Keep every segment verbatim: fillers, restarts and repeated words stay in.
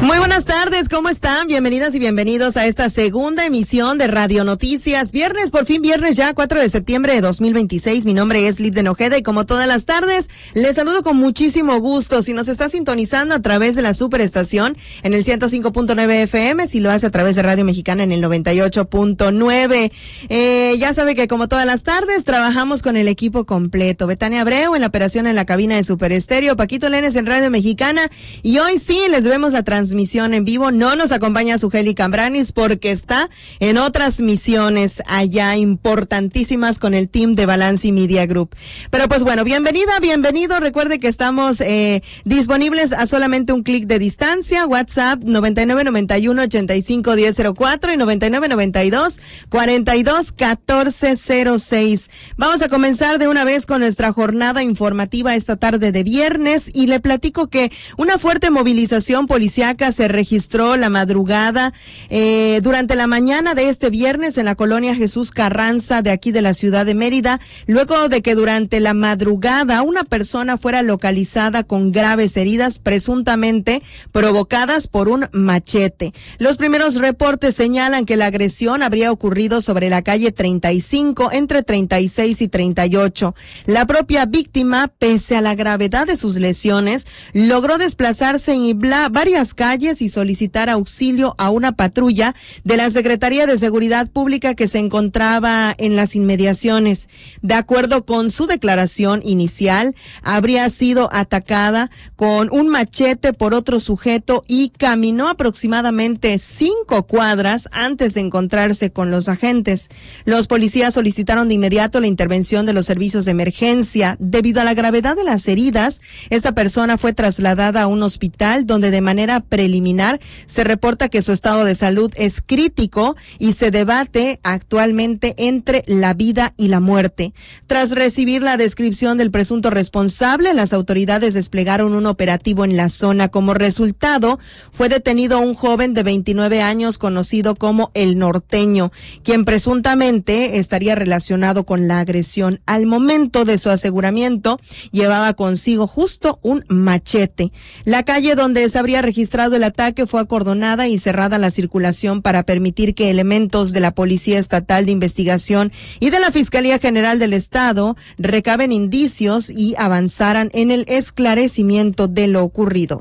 Muy buenas tardes, ¿cómo están? Bienvenidas y bienvenidos a esta segunda emisión de Radio Noticias. Viernes, por fin viernes ya, cuatro de septiembre de dos mil veintiséis. Mi nombre es Liv de Nojeda y como todas las tardes, les saludo con muchísimo gusto. Si nos está sintonizando a través de la superestación en el ciento cinco punto nueve F M, si lo hace a través de Radio Mexicana en el noventa y ocho punto nueve. Eh, ya sabe que como todas las tardes, trabajamos con el equipo completo. Betania Abreu en la operación en la cabina de Super Estéreo, Paquito Lenes en Radio Mexicana y hoy sí les vemos la transmisión en vivo. No nos acompaña Sugeli Cambranis porque está en otras misiones allá importantísimas con el team de Balanci Media Group. Pero pues bueno, bienvenida, bienvenido. Recuerde que estamos eh, disponibles a solamente un clic de distancia. WhatsApp noventa y nueve noventa y uno ochenta y cinco diez cero cuatro y noventa y nueve noventa y dos cuarenta y dos catorce cero seis. Vamos a comenzar de una vez con nuestra jornada informativa esta tarde de viernes y le platico que una fuerte movilización policíaca se registró la madrugada eh, durante la mañana de este viernes en la colonia Jesús Carranza de aquí de la ciudad de Mérida, luego de que durante la madrugada una persona fuera localizada con graves heridas presuntamente provocadas por un machete. Los primeros reportes señalan que la agresión habría ocurrido sobre la calle treinta y cinco entre treinta y seis y treinta y ocho. La propia víctima, pese a la gravedad de sus lesiones, logró desplazarse en varias calles y solicitar auxilio a una patrulla de la Secretaría de Seguridad Pública que se encontraba en las inmediaciones. De acuerdo con su declaración inicial, habría sido atacada con un machete por otro sujeto y caminó aproximadamente cinco cuadras antes de encontrarse con los agentes. Los policías solicitaron de inmediato la intervención de los servicios de emergencia. Debido a la gravedad de las heridas, esta persona fue trasladada a un hospital donde de manera preliminar se reporta que su estado de salud es crítico y se debate actualmente entre la vida y la muerte. Tras recibir la descripción del presunto responsable, las autoridades desplegaron un operativo en la zona. Como resultado, fue detenido un joven de veintinueve años conocido como El Norteño, quien presuntamente estaría relacionado con la agresión. Al momento de su aseguramiento, llevaba consigo justo un machete. La calle donde se habría registrado el ataque fue acordonada y cerrada la circulación para permitir que elementos de la Policía Estatal de Investigación y de la Fiscalía General del Estado recaben indicios y avanzaran en el esclarecimiento de lo ocurrido.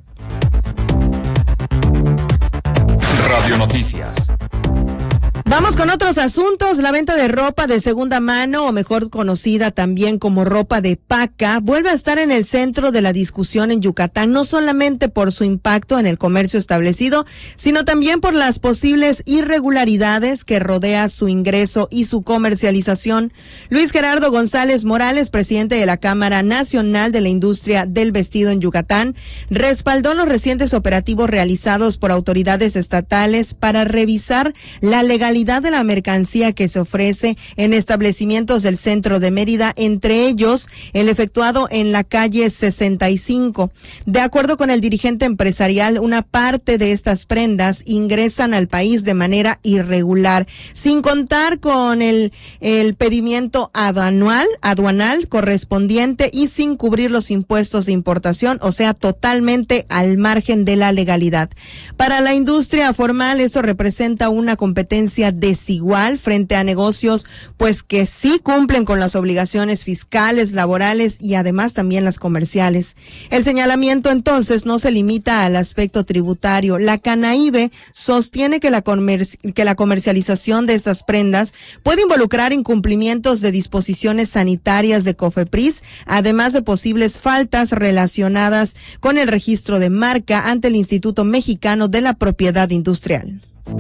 Radio Noticias. Vamos con otros asuntos. La venta de ropa de segunda mano, o mejor conocida también como ropa de paca, vuelve a estar en el centro de la discusión en Yucatán, no solamente por su impacto en el comercio establecido, sino también por las posibles irregularidades que rodea su ingreso y su comercialización. Luis Gerardo González Morales, presidente de la Cámara Nacional de la Industria del Vestido en Yucatán, respaldó los recientes operativos realizados por autoridades estatales para revisar la legalidad de la mercancía que se ofrece en establecimientos del centro de Mérida, entre ellos el efectuado en la calle sesenta y cinco. De acuerdo con el dirigente empresarial, una parte de estas prendas ingresan al país de manera irregular, sin contar con el, el pedimiento aduanal, aduanal correspondiente y sin cubrir los impuestos de importación, o sea, totalmente al margen de la legalidad. Para la industria formal, esto representa una competencia desigual frente a negocios pues que sí cumplen con las obligaciones fiscales, laborales y además también las comerciales. El señalamiento entonces no se limita al aspecto tributario. La Canaíbe sostiene que la, comer- que la comercialización de estas prendas puede involucrar incumplimientos de disposiciones sanitarias de COFEPRIS, además de posibles faltas relacionadas con el registro de marca ante el Instituto Mexicano de la Propiedad Industrial.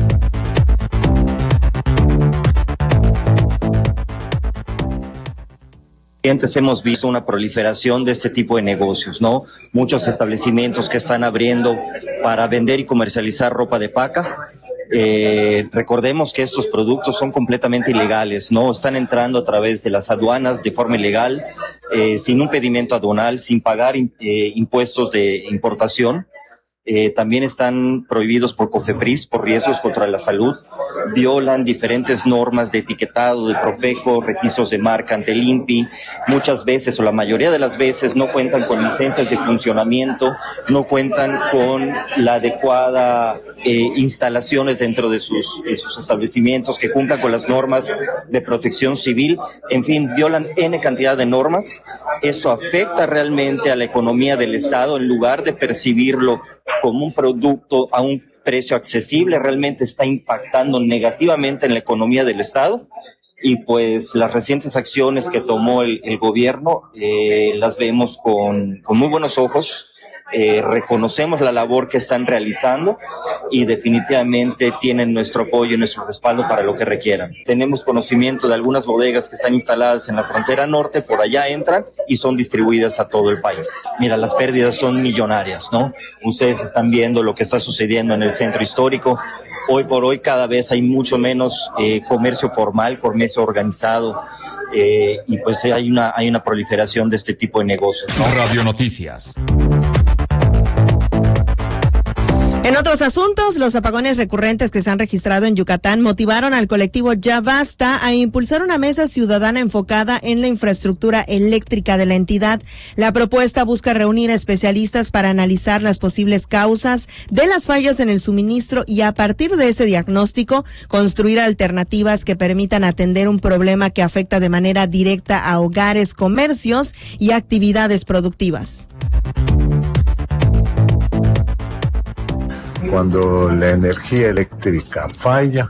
Hemos visto una proliferación de este tipo de negocios, ¿no? Muchos establecimientos que están abriendo para vender y comercializar ropa de paca. Eh, recordemos que estos productos son completamente ilegales, ¿no? Están entrando a través de las aduanas de forma ilegal, eh, sin un pedimento aduanal, sin pagar eh, impuestos de importación. Eh, también están prohibidos por COFEPRIS por riesgos contra la salud. violan diferentes normas de etiquetado de Profeco, registros de marca ante el I N P I. Muchas veces, o la mayoría de las veces, no cuentan con licencias de funcionamiento, no cuentan con la adecuada eh, instalaciones dentro de sus, de sus establecimientos, que cumplan con las normas de protección civil. En fin, violan N cantidad de normas. Esto afecta realmente a la economía del Estado. En lugar de percibirlo como un producto a un precio accesible, realmente está impactando negativamente en la economía del Estado. Y pues las recientes acciones que tomó el, el gobierno eh, las vemos con, con muy buenos ojos. Eh, reconocemos la labor que están realizando y definitivamente tienen nuestro apoyo y nuestro respaldo para lo que requieran. Tenemos conocimiento de algunas bodegas que están instaladas en la frontera norte, por allá entran y son distribuidas a todo el país. Mira, las pérdidas son millonarias, ¿no? Ustedes están viendo lo que está sucediendo en el centro histórico. Hoy por hoy cada vez hay mucho menos eh, comercio formal, comercio organizado, eh, y pues hay una, hay una proliferación de este tipo de negocios, ¿no? Radio Noticias. En otros asuntos, los apagones recurrentes que se han registrado en Yucatán motivaron al colectivo Ya Basta a impulsar una mesa ciudadana enfocada en la infraestructura eléctrica de la entidad. La propuesta busca reunir especialistas para analizar las posibles causas de las fallas en el suministro y, a partir de ese diagnóstico, construir alternativas que permitan atender un problema que afecta de manera directa a hogares, comercios y actividades productivas. Cuando la energía eléctrica falla,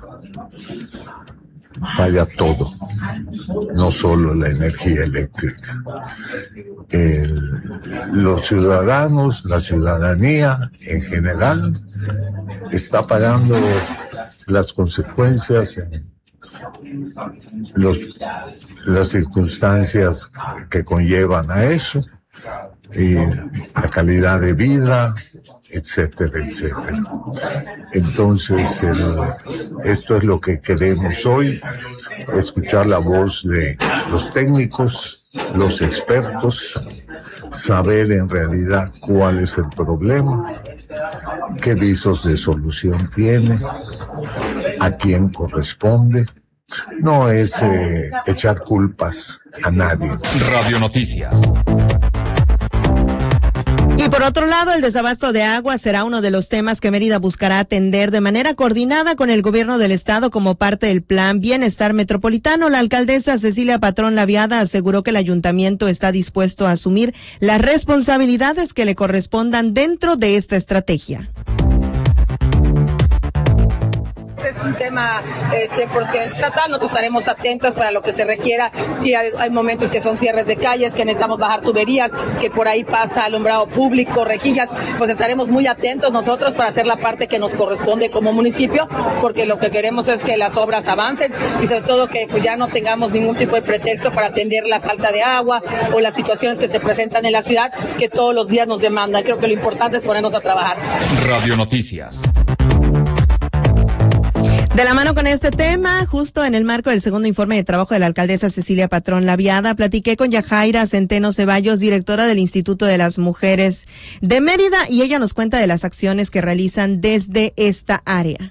falla todo, no solo la energía eléctrica. El, los ciudadanos, la ciudadanía en general, está pagando las consecuencias en los, las circunstancias que conllevan a eso, y la calidad de vida, etcétera, etcétera. Entonces, el, esto es lo que queremos hoy, escuchar la voz de los técnicos, los expertos, saber en realidad cuál es el problema, qué visos de solución tiene, a quién corresponde. No es eh, echar culpas a nadie. Radio Noticias. Y por otro lado, el desabasto de agua será uno de los temas que Mérida buscará atender de manera coordinada con el gobierno del estado como parte del Plan Bienestar Metropolitano. La alcaldesa Cecilia Patrón Laviada aseguró que el ayuntamiento está dispuesto a asumir las responsabilidades que le correspondan dentro de esta estrategia. Es un tema eh, cien por ciento estatal, nosotros estaremos atentos para lo que se requiera. Sí, hay, hay momentos que son cierres de calles, que necesitamos bajar tuberías, que por ahí pasa alumbrado público, rejillas, pues estaremos muy atentos nosotros para hacer la parte que nos corresponde como municipio, porque lo que queremos es que las obras avancen y sobre todo que pues, ya no tengamos ningún tipo de pretexto para atender la falta de agua o las situaciones que se presentan en la ciudad, que todos los días nos demandan. Creo que lo importante es ponernos a trabajar. Radio Noticias. De la mano con este tema, justo en el marco del segundo informe de trabajo de la alcaldesa Cecilia Patrón Laviada, platiqué con Yajaira Centeno Ceballos, directora del Instituto de las Mujeres de Mérida, y ella nos cuenta de las acciones que realizan desde esta área.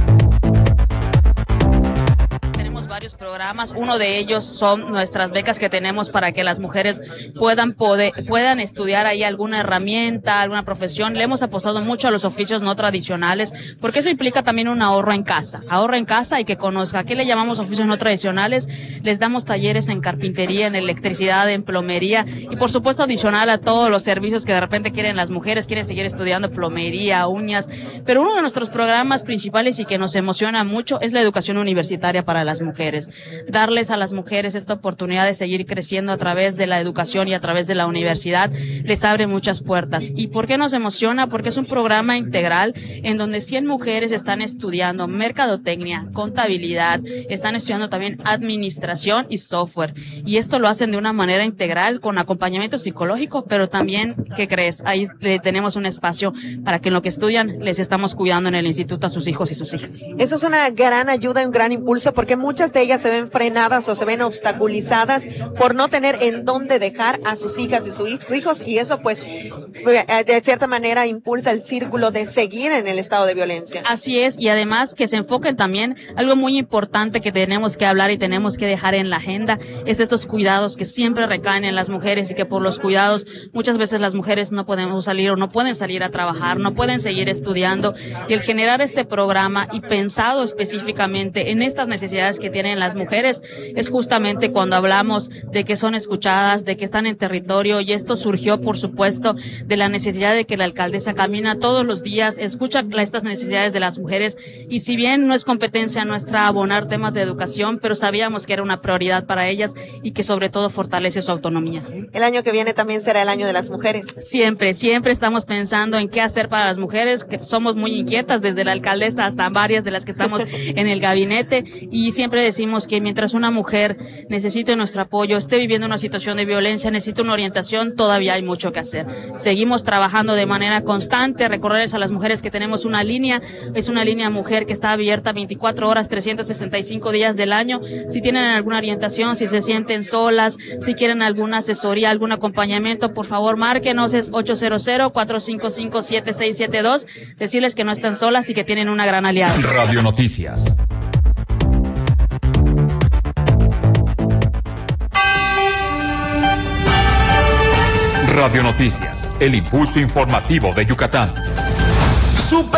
Varios programas, uno de ellos son nuestras becas que tenemos para que las mujeres puedan poder, puedan estudiar ahí alguna herramienta, alguna profesión. Le hemos apostado mucho a los oficios no tradicionales, porque eso implica también un ahorro en casa, ahorro en casa y que conozca. ¿Qué le llamamos oficios no tradicionales? Les damos talleres en carpintería, en electricidad, en plomería y por supuesto adicional a todos los servicios que de repente quieren las mujeres, quieren seguir estudiando plomería, uñas, pero uno de nuestros programas principales y que nos emociona mucho es la educación universitaria para las mujeres. Darles a las mujeres esta oportunidad de seguir creciendo a través de la educación y a través de la universidad les abre muchas puertas. ¿Y por qué nos emociona? Porque es un programa integral en donde cien mujeres están estudiando mercadotecnia, contabilidad, están estudiando también administración y software. Y esto lo hacen de una manera integral con acompañamiento psicológico, pero también, ¿qué crees? Ahí tenemos un espacio para que en lo que estudian les estamos cuidando en el instituto a sus hijos y sus hijas. Eso es una gran ayuda y un gran impulso porque muchas de ellas se ven frenadas o se ven obstaculizadas por no tener en dónde dejar a sus hijas y sus hijos, y eso pues de cierta manera impulsa el círculo de seguir en el estado de violencia. Así es, y además que se enfoquen también, algo muy importante que tenemos que hablar y tenemos que dejar en la agenda, es estos cuidados que siempre recaen en las mujeres y que por los cuidados muchas veces las mujeres no podemos salir o no pueden salir a trabajar, no pueden seguir estudiando, y el generar este programa y pensado específicamente en estas necesidades que tienen las mujeres es justamente cuando hablamos de que son escuchadas, de que están en territorio, y esto surgió por supuesto de la necesidad de que la alcaldesa camina todos los días, escucha estas necesidades de las mujeres, y si bien no es competencia nuestra abonar temas de educación, pero sabíamos que era una prioridad para ellas y que sobre todo fortalece su autonomía. El año que viene también será el año de las mujeres. Siempre, siempre estamos pensando en qué hacer para las mujeres, que somos muy inquietas, desde la alcaldesa hasta varias de las que estamos en el gabinete, y siempre decimos que mientras una mujer necesite nuestro apoyo, esté viviendo una situación de violencia, necesita una orientación, todavía hay mucho que hacer. Seguimos trabajando de manera constante, recordarles a las mujeres que tenemos una línea, es una línea mujer que está abierta veinticuatro horas, trescientos sesenta y cinco días del año. Si tienen alguna orientación, si se sienten solas, si quieren alguna asesoría, algún acompañamiento, por favor márquenos, es ocho cero cero, cuatro cinco cinco, siete seis siete dos, decirles que no están solas y que tienen una gran aliada. Radio Noticias. Radio Noticias, el impulso informativo de Yucatán. Super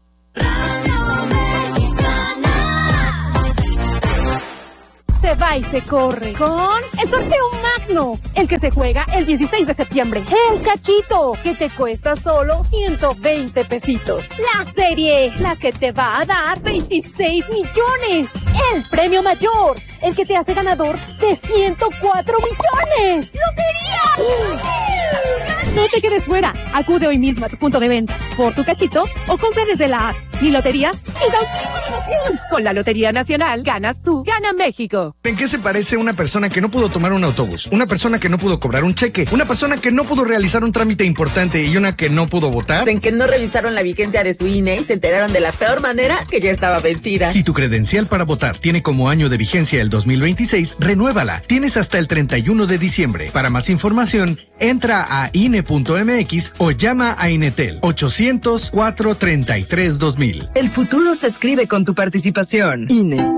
se va y se corre con el sorteo magno, el que se juega el dieciséis de septiembre. El cachito, que te cuesta solo ciento veinte pesitos. La serie, la que te va a dar veintiséis millones. El premio mayor, el que te hace ganador de ciento cuatro millones. ¡Lotería! No te quedes fuera. Acude hoy mismo a tu punto de venta por tu cachito o compra desde la app. Mi lotería es auténtica emoción. Con la Lotería Nacional ganas tú, gana México. ¿En qué se parece una persona que no pudo tomar un autobús? Una persona que no pudo cobrar un cheque, una persona que no pudo realizar un trámite importante y una que no pudo votar. En que no revisaron la vigencia de su I N E y se enteraron de la peor manera que ya estaba vencida. Si tu credencial para votar tiene como año de vigencia el dos mil veintiséis, renuévala. Tienes hasta el treinta y uno de diciembre. Para más información, entra a I N E punto M X o llama a Inetel ochocientos, cuatrocientos treinta y tres, dos mil. El futuro se escribe con tu participación. I N E.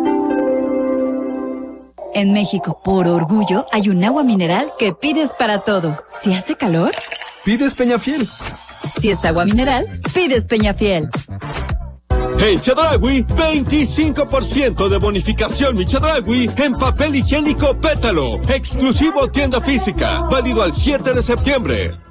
En México, por orgullo, hay un agua mineral que pides para todo. Si hace calor, pides Peñafiel. Si es agua mineral, pides Peñafiel. En Chedraui, veinticinco por ciento de bonificación mi Chedraui en papel higiénico Pétalo. Exclusivo tienda física. Válido al siete de septiembre.